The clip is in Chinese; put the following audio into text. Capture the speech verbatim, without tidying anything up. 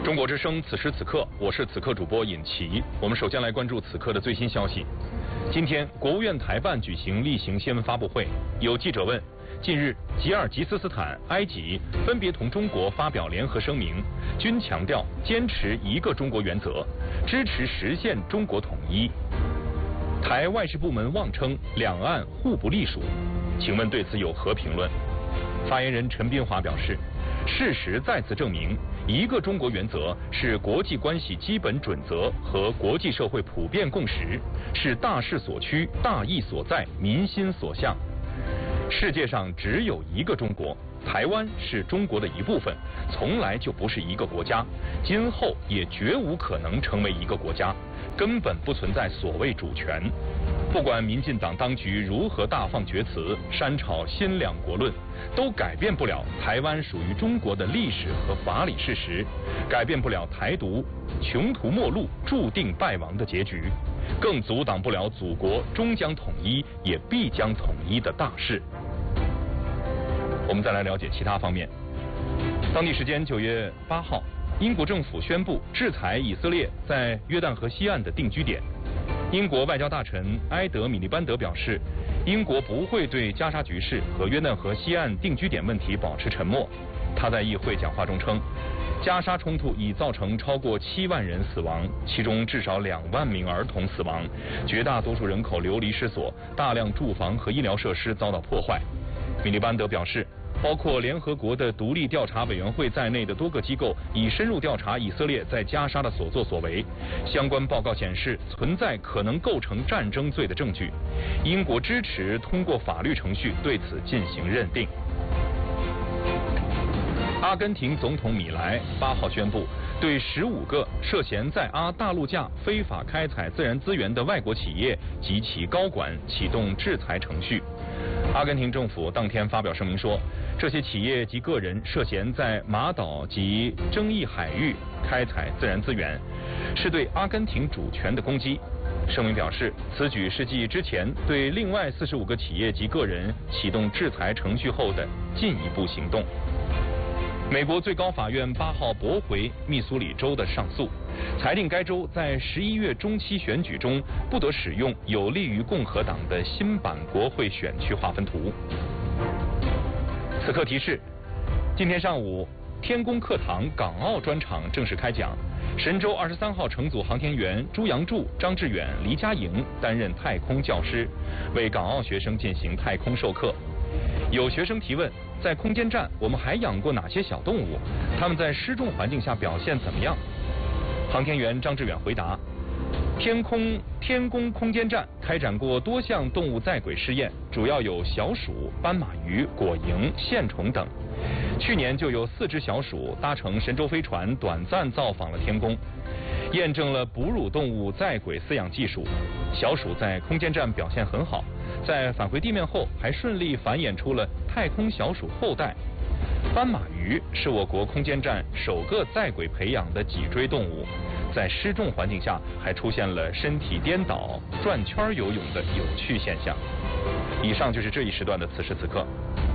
中国之声，此时此刻，我是此刻主播尹奇。我们首先来关注此刻的最新消息。今天，国务院台办举行例行新闻发布会，有记者问：近日，吉尔吉斯斯坦、埃及分别同中国发表联合声明，均强调坚持一个中国原则，支持实现中国统一。台外事部门妄称两岸互不隶属，请问对此有何评论？发言人陈斌华表示，事实再次证明，一个中国原则是国际关系基本准则和国际社会普遍共识，是大势所趋、大义所在、民心所向。世界上只有一个中国，台湾是中国的一部分，从来就不是一个国家，今后也绝无可能成为一个国家，根本不存在所谓主权。不管民进党当局如何大放厥词、煽炒新两国论，都改变不了台湾属于中国的历史和法理事实，改变不了台独穷途末路、注定败亡的结局，更阻挡不了祖国终将统一，也必将统一的大势。我们再来了解其他方面。当地时间九月八号，英国政府宣布制裁以色列在约旦河西岸的定居点。英国外交大臣埃德·米利班德表示，英国不会对加沙局势和约旦河西岸定居点问题保持沉默。他在议会讲话中称，加沙冲突已造成超过七万人死亡，其中至少两万名儿童死亡，绝大多数人口流离失所，大量住房和医疗设施遭到破坏。米利班德表示，包括联合国的独立调查委员会在内的多个机构已深入调查以色列在加沙的所作所为，相关报告显示存在可能构成战争罪的证据。英国支持通过法律程序对此进行认定。阿根廷总统米莱八号宣布，对十五个涉嫌在阿大陆架非法开采自然资源的外国企业及其高管启动制裁程序。阿根廷政府当天发表声明说，这些企业及个人涉嫌在马岛及争议海域开采自然资源，是对阿根廷主权的攻击。声明表示，此举是继之前对另外四十五个企业及个人启动制裁程序后的进一步行动。美国最高法院八号驳回密苏里州的上诉，裁定该州在十一月中期选举中不得使用有利于共和党的新版国会选区划分图。此刻提示，今天上午天宫课堂港澳专场正式开讲，神舟二十三号乘组航天员朱杨柱、张志远、黎佳莹担任太空教师，为港澳学生进行太空授课。有学生提问，在空间站我们还养过哪些小动物？它们在失重环境下表现怎么样？航天员张志远回答，天空天宫空间站开展过多项动物在轨试验，主要有小鼠、斑马鱼、果蝇、线虫等。去年就有四只小鼠搭乘神舟飞船短暂造访了天宫，验证了哺乳动物在轨饲养技术。小鼠在空间站表现很好，在返回地面后还顺利繁衍出了太空小鼠后代。斑马鱼是我国空间站首个在轨培养的脊椎动物，在失重环境下还出现了身体颠倒、转圈游泳的有趣现象。以上就是这一时段的此时此刻。